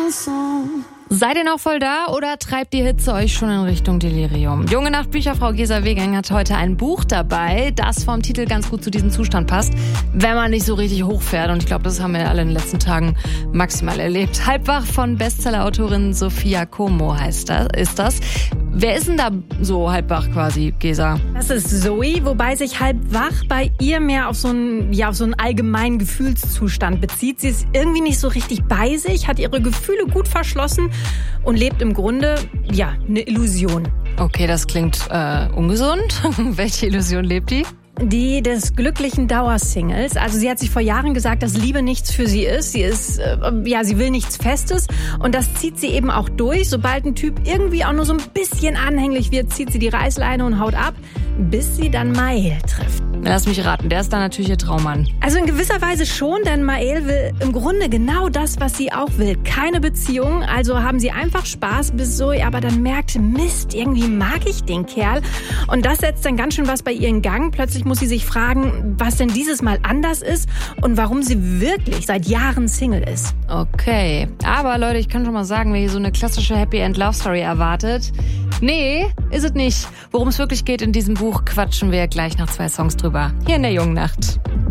chanson. Seid ihr noch voll da oder treibt die Hitze euch schon in Richtung Delirium? Junge Nacht Bücherfrau Gesa Wegang hat heute ein Buch dabei, das vom Titel ganz gut zu diesem Zustand passt, wenn man nicht so richtig hochfährt. Und ich glaube, das haben wir alle in den letzten Tagen maximal erlebt. Halbwach von Bestsellerautorin Sophia Como ist das. Wer ist denn da so halbwach quasi, Gesa? Das ist Zoe, wobei sich halbwach bei ihr mehr auf so einen allgemeinen Gefühlszustand bezieht. Sie ist irgendwie nicht so richtig bei sich, hat ihre Gefühle gut verschlossen und lebt im Grunde, eine Illusion. Okay, das klingt ungesund. Welche Illusion lebt die? Die des glücklichen Dauersingles. Also sie hat sich vor Jahren gesagt, dass Liebe nichts für sie ist. Sie will nichts Festes und das zieht sie eben auch durch. Sobald ein Typ irgendwie auch nur so ein bisschen anhänglich wird, zieht sie die Reißleine und haut ab, bis sie dann Mael trifft. Lass mich raten, der ist dann natürlich ihr Traummann. Also in gewisser Weise schon, denn Mael will im Grunde genau das, was sie auch will. Keine Beziehung, also haben sie einfach Spaß, bis Zoe aber dann merkt, Mist, irgendwie mag ich den Kerl. Und das setzt dann ganz schön was bei ihr in Gang. Plötzlich muss sie sich fragen, was denn dieses Mal anders ist und warum sie wirklich seit Jahren Single ist. Okay, aber Leute, ich kann schon mal sagen, wer hier so eine klassische Happy-End-Love-Story erwartet, nee, ist es nicht. Worum es wirklich geht in diesem Buch, quatschen wir gleich nach 2 Songs drüber. Hier in der Jungen Nacht.